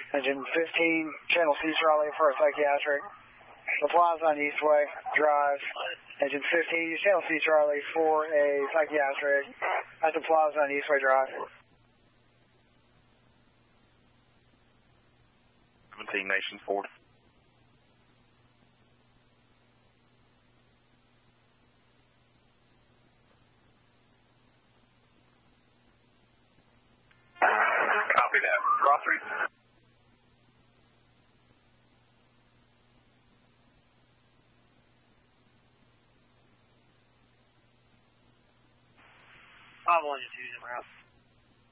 Engine 15, Channel C Charlie for a psychiatric. The Plaza on Eastway Drive. Engine 15, Channel C Charlie for a psychiatric at the Plaza on Eastway Drive. 17 Nation Ford. Copy that. Cross read. Five longitude en route.